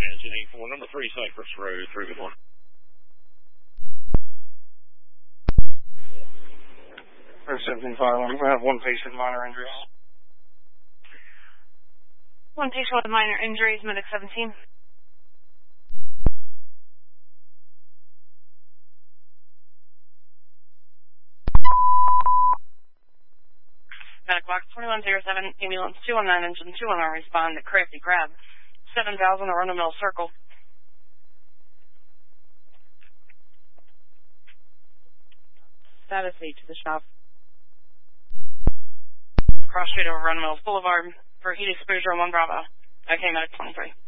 engine 84, number 3 Cypress Road, 3 17 fire alarm. We have one patient, minor injuries. One patient with minor injuries, medic 17. Medic box 2107, ambulance 219, engine 219, respond to Crafty Crab, 7000 Arundel Mill Circle. Status 8 to the shop. Cross street over Arundel Mills Boulevard for heat exposure on 1 Bravo. Okay, medic 23.